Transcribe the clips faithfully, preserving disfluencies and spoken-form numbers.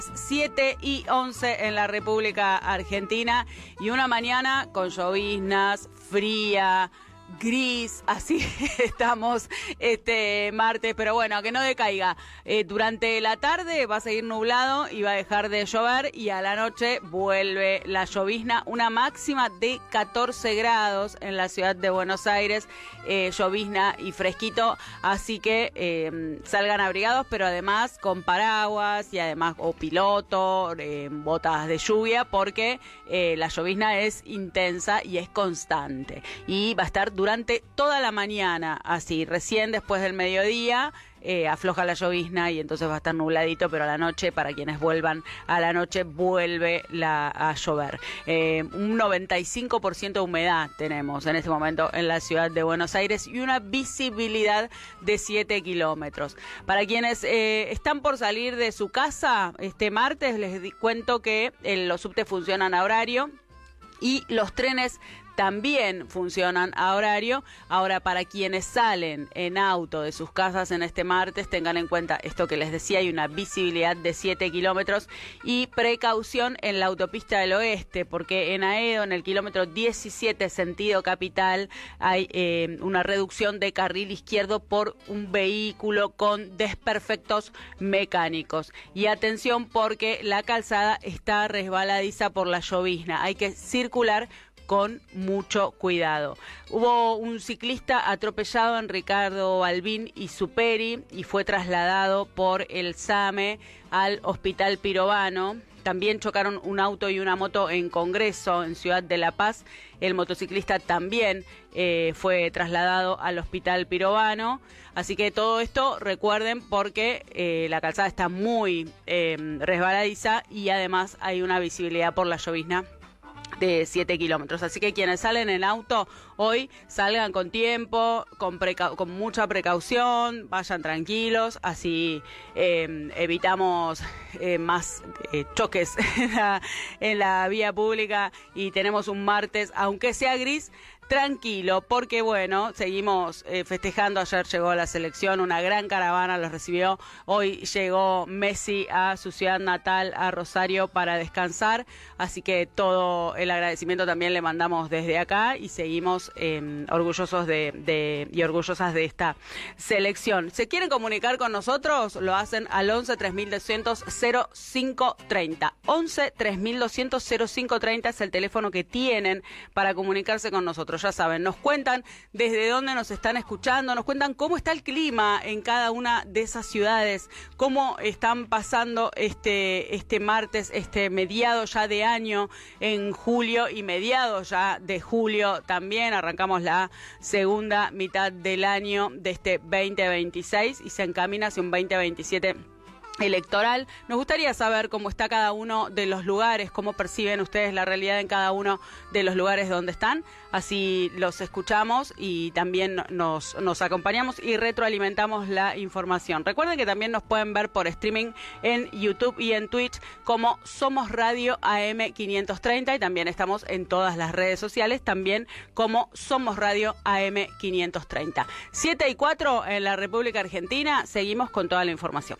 siete y once en la República Argentina y una mañana con lloviznas, fría, gris, así estamos este martes, pero bueno, que no decaiga. Eh, durante la tarde va a seguir nublado y va a dejar de llover y a la noche vuelve la llovizna, una máxima de catorce grados en la ciudad de Buenos Aires, eh, llovizna y fresquito, así que eh, salgan abrigados, pero además con paraguas y además o piloto, eh, botas de lluvia, porque eh, la llovizna es intensa y es constante y va a estar durante toda la mañana, así, recién después del mediodía eh, afloja la llovizna y entonces va a estar nubladito, pero a la noche, para quienes vuelvan a la noche, vuelve la, a llover. Eh, un noventa y cinco por ciento de humedad tenemos en este momento en la ciudad de Buenos Aires y una visibilidad de siete kilómetros. Para quienes eh, están por salir de su casa este martes, les di, cuento que eh, los subtes funcionan a horario y los trenes también funcionan a horario. Ahora, para quienes salen en auto de sus casas en este martes, tengan en cuenta esto que les decía, hay una visibilidad de siete kilómetros y precaución en la autopista del oeste, porque en Aedo, en el kilómetro diecisiete, sentido capital, hay eh, una reducción de carril izquierdo por un vehículo con desperfectos mecánicos. Y atención, porque la calzada está resbaladiza por la llovizna, hay que circular con mucho cuidado. Hubo un ciclista atropellado en Ricardo Balbín y Superi y fue trasladado por el SAME al Hospital Pirovano. También chocaron un auto y una moto en Congreso, en Ciudad de La Paz. El motociclista también eh, fue trasladado al Hospital Pirovano. Así que todo esto, recuerden, porque eh, la calzada está muy eh, resbaladiza y además hay una visibilidad por la llovizna de siete kilómetros. Así que quienes salen en auto hoy, salgan con tiempo, con, preca- con mucha precaución, vayan tranquilos, así eh, evitamos eh, más eh, choques en la, en la vía pública y tenemos un martes, aunque sea gris, tranquilo, porque bueno, seguimos eh, festejando. Ayer llegó la selección, una gran caravana los recibió. Hoy llegó Messi a su ciudad natal, a Rosario, para descansar. Así que todo el agradecimiento también le mandamos desde acá y seguimos eh, orgullosos de, de y orgullosas de esta selección. ¿Se quieren comunicar con nosotros? Lo hacen al once tres mil doscientos cero cinco treinta. once tres mil doscientos cero cinco treinta es el teléfono que tienen para comunicarse con nosotros. Ya saben, nos cuentan desde dónde nos están escuchando, nos cuentan cómo está el clima en cada una de esas ciudades, cómo están pasando este, este martes, este mediado ya de año en julio y mediado ya de julio también. Arrancamos la segunda mitad del año de este veinte veintiséis y se encamina hacia un veinte veintisiete electoral. Nos gustaría saber cómo está cada uno de los lugares, cómo perciben ustedes la realidad en cada uno de los lugares donde están, así los escuchamos y también nos, nos acompañamos y retroalimentamos la información. Recuerden que también nos pueden ver por streaming en YouTube y en Twitch como Somos Radio A M quinientos treinta y también estamos en todas las redes sociales también como Somos Radio A M quinientos treinta. siete y cuatro en la República Argentina, seguimos con toda la información.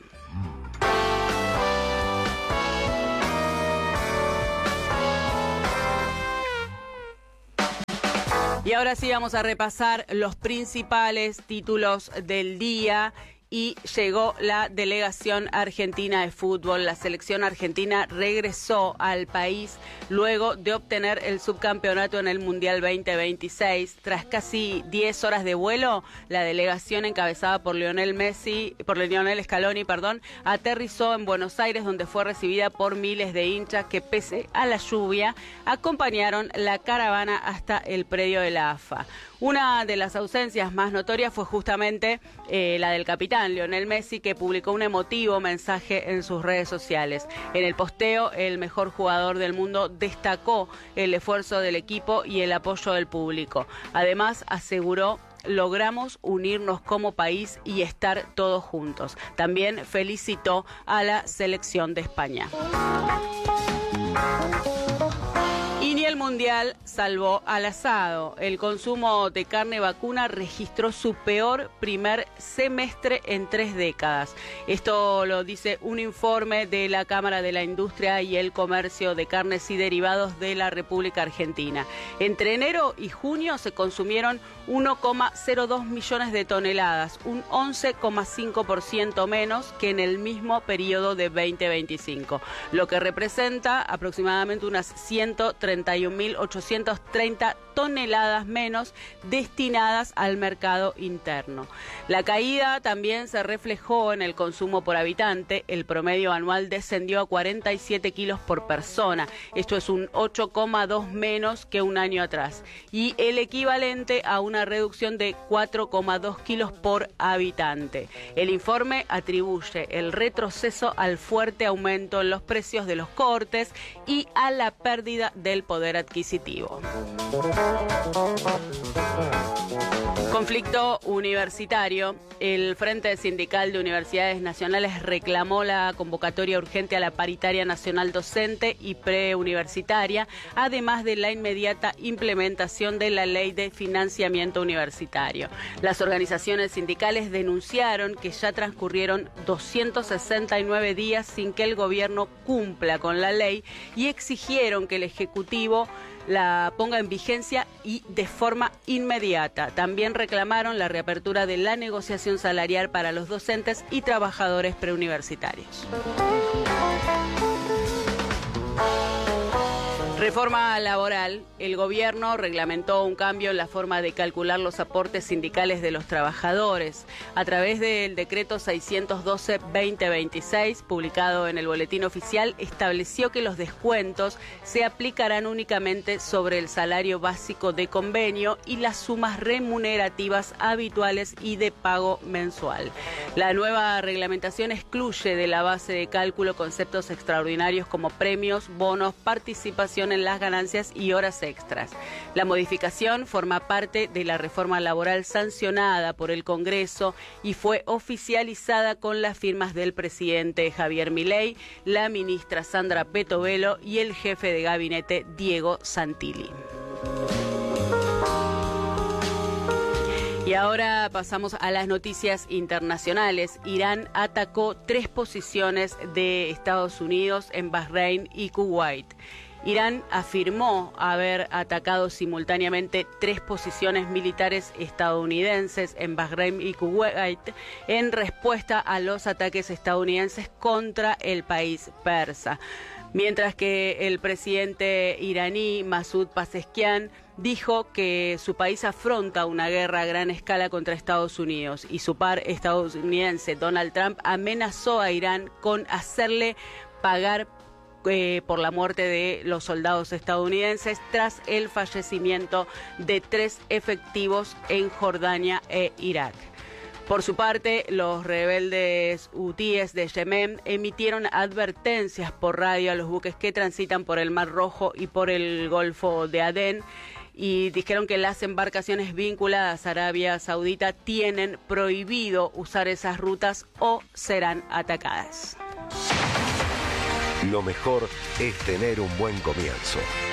Y ahora sí vamos a repasar los principales títulos del día. Y llegó la delegación argentina de fútbol. La selección argentina regresó al país luego de obtener el subcampeonato en el Mundial veinte veintiséis. Tras casi diez horas de vuelo, la delegación encabezada por Lionel Messi, por Lionel Scaloni, perdón, aterrizó en Buenos Aires, donde fue recibida por miles de hinchas que, pese a la lluvia, acompañaron la caravana hasta el predio de la A F A. Una de las ausencias más notorias fue justamente eh, la del capitán Lionel Messi, que publicó un emotivo mensaje en sus redes sociales. En el posteo, el mejor jugador del mundo destacó el esfuerzo del equipo y el apoyo del público. Además, aseguró: logramos unirnos como país y estar todos juntos. También felicitó a la selección de España. Y ni el mundial salvó al asado. El consumo de carne vacuna registró su peor primer semestre en tres décadas. Esto lo dice un informe de la Cámara de la Industria y el Comercio de Carnes y Derivados de la República Argentina. Entre enero y junio se consumieron uno coma cero dos millones de toneladas, un once coma cinco por ciento menos que en el mismo periodo de veinte veinticinco, lo que representa aproximadamente unas ciento treinta y un mil ochocientas treinta toneladas menos destinadas al mercado interno. La caída también se reflejó en el consumo por habitante. El promedio anual descendió a cuarenta y siete kilos por persona. Esto es un ocho coma dos menos que un año atrás y el equivalente a una reducción de cuatro coma dos kilos por habitante. El informe atribuye el retroceso al fuerte aumento en los precios de los cortes y a la pérdida del poder adquisitivo. Conflicto universitario. El Frente Sindical de Universidades Nacionales reclamó la convocatoria urgente a la paritaria nacional docente y preuniversitaria, además de la inmediata implementación de la Ley de Financiamiento Universitario. Las organizaciones sindicales denunciaron que ya transcurrieron doscientos sesenta y nueve días sin que el gobierno cumpla con la ley y exigieron que el Ejecutivo la ponga en vigencia y de forma inmediata. También reclamaron la reapertura de la negociación salarial para los docentes y trabajadores preuniversitarios. Reforma laboral. El gobierno reglamentó un cambio en la forma de calcular los aportes sindicales de los trabajadores. A través del decreto seiscientos doce barra veinte veintiséis, publicado en el Boletín Oficial, estableció que los descuentos se aplicarán únicamente sobre el salario básico de convenio y las sumas remunerativas habituales y de pago mensual. La nueva reglamentación excluye de la base de cálculo conceptos extraordinarios como premios, bonos, participación en las ganancias y horas extras. La modificación forma parte de la reforma laboral sancionada por el Congreso y fue oficializada con las firmas del presidente Javier Milei, la ministra Sandra Petovelo y el jefe de gabinete Diego Santilli. Y ahora pasamos a las noticias internacionales. Irán atacó tres posiciones de Estados Unidos en Bahrein y Kuwait. Irán afirmó haber atacado simultáneamente tres posiciones militares estadounidenses en Bahrein y Kuwait en respuesta a los ataques estadounidenses contra el país persa. Mientras que el presidente iraní Masoud Pezeshkian dijo que su país afronta una guerra a gran escala contra Estados Unidos y su par estadounidense Donald Trump amenazó a Irán con hacerle pagar Eh, por la muerte de los soldados estadounidenses tras el fallecimiento de tres efectivos en Jordania e Irak. Por su parte, los rebeldes hutíes de Yemen emitieron advertencias por radio a los buques que transitan por el Mar Rojo y por el Golfo de Adén y dijeron que las embarcaciones vinculadas a Arabia Saudita tienen prohibido usar esas rutas o serán atacadas. Lo mejor es tener un buen comienzo.